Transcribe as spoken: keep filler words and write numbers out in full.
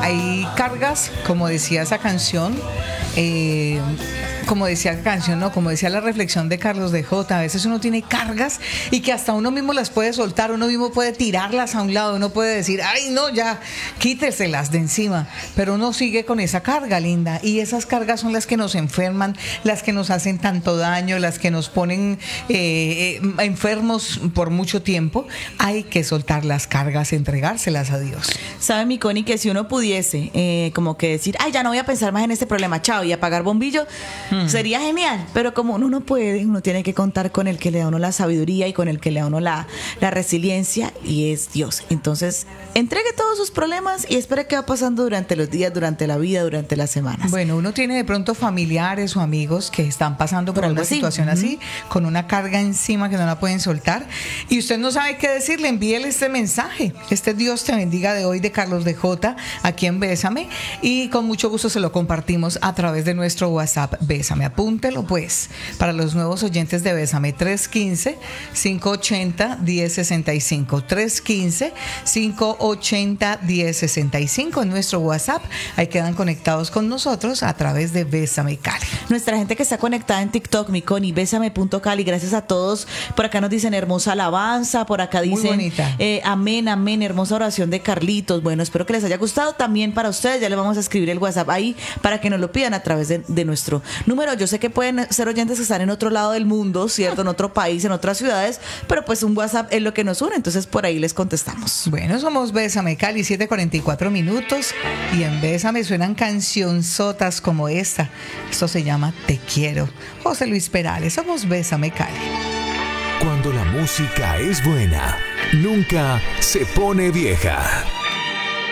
hay cargas, como decía esa canción, eh, como decía la canción, no, como decía la reflexión de Carlos de J, a veces uno tiene cargas y que hasta uno mismo las puede soltar, uno mismo puede tirarlas a un lado, uno puede decir, ay no, ya, quíteselas de encima, pero uno sigue con esa carga, linda, y esas cargas son las que nos enferman, las que nos hacen tanto daño, las que nos ponen eh, eh, enfermos por mucho tiempo. Hay que soltar las cargas, entregárselas a Dios. Sabe, mi Connie, que si uno pudiese eh, como que decir, ay, ya no voy a pensar más en este problema, chao, y apagar bombillo, mm. sería genial, pero como uno no puede, uno tiene que contar con el que le da a uno la sabiduría y con el que le da a uno la, la resiliencia, y es Dios. Entonces, entregue todos sus problemas y espere qué va pasando durante los días, durante la vida, durante las semanas. Bueno, uno tiene de pronto familiares o amigos que están pasando por, por alguna así. situación uh-huh. así, con una carga encima que no la pueden soltar, y usted no sabe qué decirle, envíele este mensaje, este Dios te bendiga de hoy de Carlos de J, aquí en Bésame, y con mucho gusto se lo compartimos a través de nuestro WhatsApp Bésame. Apúntelo pues, para los nuevos oyentes de Bésame, tres uno cinco, cinco ocho cero, uno cero seis cinco, tres uno cinco, cinco ocho cero, uno cero seis cinco en nuestro WhatsApp. Ahí quedan conectados con nosotros a través de Bésame Cali. Nuestra gente que está conectada en TikTok, mi Connie, bésame punto cali, gracias a todos. Por acá nos dicen hermosa alabanza, por acá dicen eh, amén, amén, hermosa oración de Carlitos. Bueno, espero que les haya gustado. También para ustedes, ya les vamos a escribir el WhatsApp ahí para que nos lo pidan a través de, de nuestro número. Yo sé que pueden ser oyentes que están en otro lado del mundo, ¿cierto? En otro país, en otras ciudades, pero pues un WhatsApp es lo que nos une, entonces por ahí les contestamos. Bueno, somos Bésame Cali, siete cuarenta y cuatro minutos, y en Bésame suenan cancionzotas como esta. Esto se llama Te Quiero. José Luis Perales, somos Bésame Cali. Cuando la música es buena, nunca se pone vieja.